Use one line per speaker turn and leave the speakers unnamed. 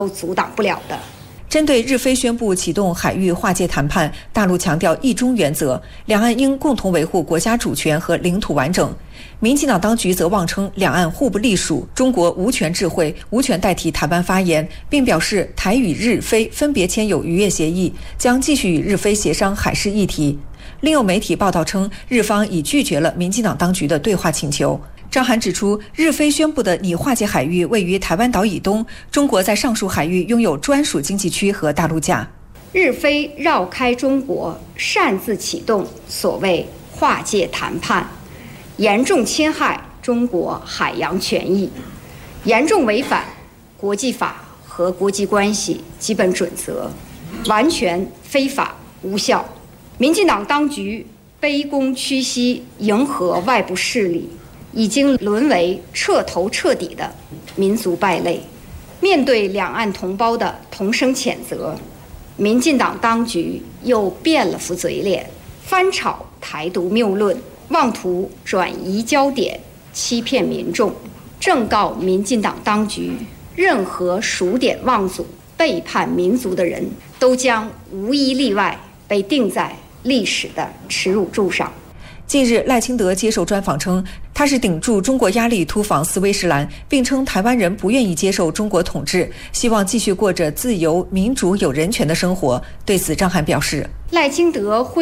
都阻挡不了的。
针对日菲宣布启动海域划界谈判，大陆强调一中原则，两岸应共同维护国家主权和领土完整。民进党当局则妄称两岸互不隶属，中国无权置喙，无权代替台湾发言，并表示台与日菲分别签有渔业协议，将继续与日菲协商海事议题。另有媒体报道称，日方已拒绝了民进党当局的对话请求。张涵指出，日菲宣布的拟划界海域位于台湾岛以东，中国在上述海域拥有专属经济区和大陆架。
日菲绕开中国，擅自启动所谓划界谈判，严重侵害中国海洋权益，严重违反国际法和国际关系基本准则，完全非法无效。民进党当局卑躬屈膝，迎合外部势力，已经沦为彻头彻底的民族败类。面对两岸同胞的同声谴责，民进党当局又变了副嘴脸，翻炒台独谬论，妄图转移焦点，欺骗民众。正告民进党当局，任何数典忘祖、背叛民族的人，都将无一例外被钉在历史的耻辱柱上。
近日，赖清德接受专访称，他是顶住中国压力突访斯威士兰，并称台湾人不愿意接受中国统治，希望继续过着自由、民主、有人权的生活。对此，张涵表示，
赖清德